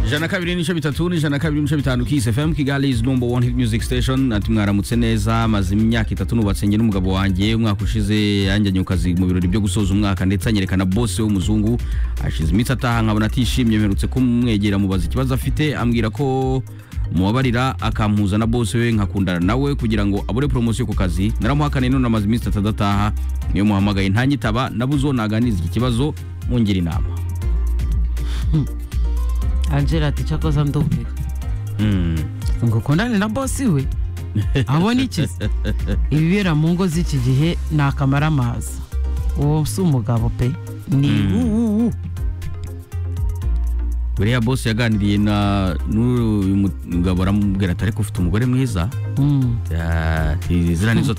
Jana kabiri n'ice bitatu n'ijana kabiri n'ice bitanu Kiss FM Kigali is number one hit music station. Ati mwaramutse neza, maze imyaka 3 nubatse nge n'umugabo wanjye. Umwaka ushize yanjyanye ukazi mu birori byo gusoza umwaka, ndetse anyerekana boss w'umuzungu. Ashize imitsi ataha nkabona atishimye, mperutse kumwegera mubaza ikibazo afite, ambwira ko mubabarira akampuza na boss we nkakundana nawe kugira ngo abure promotion ku kazi. Naramuhakane none amaze imitsi atadataha, niyo muhamagaye ntanyitaba, nabuzo naganiza iki kibazo mungira inama. Angela ati cyakoza ndumvira ngo kondane na boss we abona iki ibibera mu ngo z'iki gihe nakamara amazi uwo si umugabo pe ni buriya boss yaganiriye na n'uyu mugabo aramubwira ati ariko ufite umugore mwiza. Zira nizo